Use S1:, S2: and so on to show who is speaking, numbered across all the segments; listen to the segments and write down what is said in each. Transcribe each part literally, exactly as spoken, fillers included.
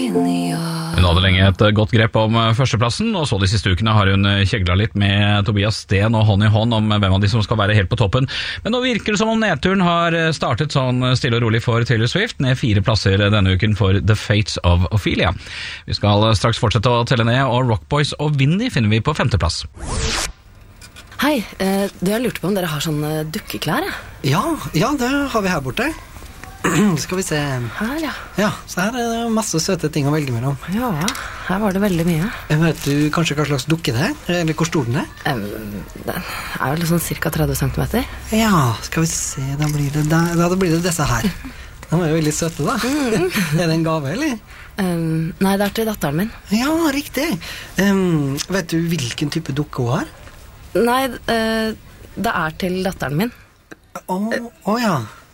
S1: Hun hadde lenge et godt grep om førsteplassen, og så de siste ukene har hun kjeglet litt med Tobias Sten og hånd i hånd om hvem av de som skal være helt på toppen. Men nå virker det som om nedturen har startet sånn stille og rolig for Taylor Swift, ned fire plasser denne uken for The Fates of Ophelia. Vi skal straks fortsette å telle ned, og Rock Boys og Windy finner vi på femteplass.
S2: Hei, eh, du har lurt på om dere har sånne dukkeklær, ja?
S3: Ja, ja, det har vi her borte. Skal vi se.
S2: Her, ja.
S3: Ja, så her er det masse søte ting å velge mellom.
S2: Ja, her var det veldig mye.
S3: Vet du kanskje hva slags dukke det er? Eller hvor stor den er?
S2: Um, den er vel sånn cirka tretti centimeter.
S3: Ja, skal vi se, da blir det, da, da blir det disse her. De er jo veldig søte da. Mm. Er det en gave, eller?
S2: Um, nei, det er til datteren min.
S3: Ja, riktig. Um, vet du hvilken type dukke hun har?
S2: Nei, uh, det er til datteren min.
S3: Å, oh, oh, ja.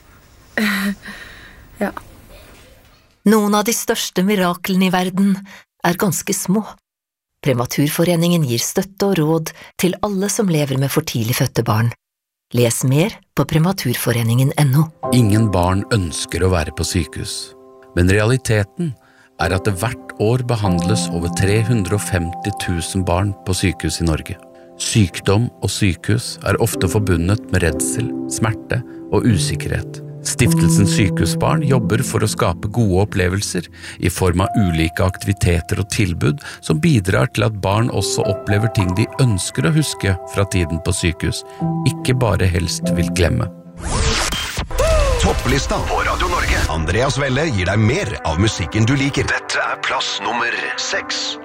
S2: Ja.
S4: Noen av de største miraklene i verden er ganske små. Prematurforeningen gir støtte og råd til alle som lever med for tidlig fødte barn. Les mer på prematurforeningen punktum no.
S5: Ingen barn ønsker å være på sykehus, men realiteten er at det hvert år behandles over tre hundre og femti tusen barn på sykehus i Norge. Sykdom og sykehus er ofte forbundet med redsel, smerte og usikkerhet. Stiftelsen Sykehusbarn jobber for å skape gode opplevelser i form av ulike aktiviteter og tilbud som bidrar til at barn også opplever ting de ønsker å huske fra tiden på sykehus, ikke bare helst vil glemme.
S6: Topplista på Radio Norge. Andreas Welle gir deg mer av musikken du liker. Dette er plass nummer seks.